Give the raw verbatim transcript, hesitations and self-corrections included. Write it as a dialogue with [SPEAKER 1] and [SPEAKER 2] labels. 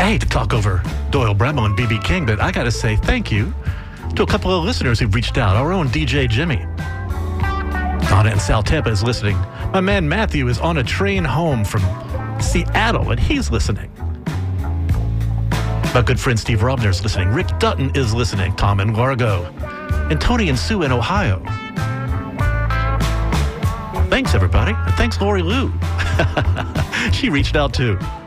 [SPEAKER 1] I hate to talk over Doyle Bremel and B B King, but I got to say thank you to a couple of listeners who've reached out. Our own D J Jimmy. Donna in South Tampa is listening. My man Matthew is on a train home from Seattle, and he's listening. My good friend Steve Robner is listening. Rick Dutton is listening. Tom in Largo. And Tony and Sue in Ohio. Thanks, everybody. And thanks, Lori Lou. She reached out, too.